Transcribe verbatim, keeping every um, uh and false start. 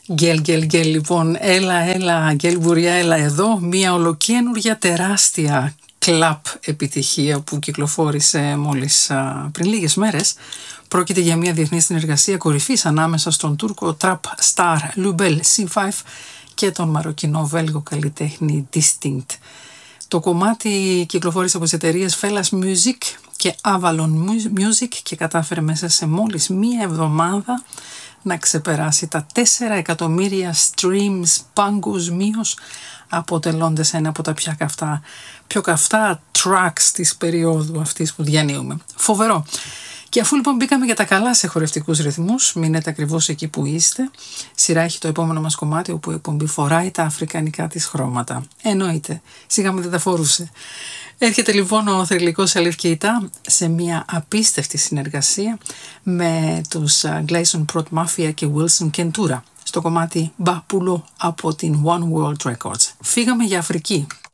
Γκέλ, γκέλ, γκέλ, λοιπόν, έλα, έλα, γκέλ Μπουριά, έλα εδώ, μια ολοκένουργια τεράστια κλαπ επιτυχία που κυκλοφόρησε μόλις α, πριν λίγες μέρες. Πρόκειται για μια διεθνή συνεργασία κορυφής ανάμεσα στον Τούρκο trap star Lubel σι φάιβ και τον Μαροκινό Βέλγο καλλιτέχνη Distinct. Το κομμάτι κυκλοφόρησε από τις εταιρείες Fellas Music και Avalon Music και κατάφερε μέσα σε μόλις μία εβδομάδα να ξεπεράσει τα τέσσερα εκατομμύρια streams παγκοσμίως, αποτελώντας ένα από τα πιο καυτά, πιο καυτά tracks της περίοδου αυτής που διανύουμε. Φοβερό! Και αφού λοιπόν μπήκαμε για τα καλά σε χορευτικούς ρυθμούς, μείνετε ακριβώς εκεί που είστε. Σειρά έχει το επόμενο μας κομμάτι, όπου η εκπομπή φοράει τα αφρικανικά της χρώματα. Εννοείται, σιγά μου δεν τα φορούσε. Έρχεται λοιπόν ο θρυλικός Salif Keita σε μια απίστευτη συνεργασία με τους Gleison Prot Mafia και Wilson Kentura στο κομμάτι Bapulo από την One World Records. Φύγαμε για Αφρική.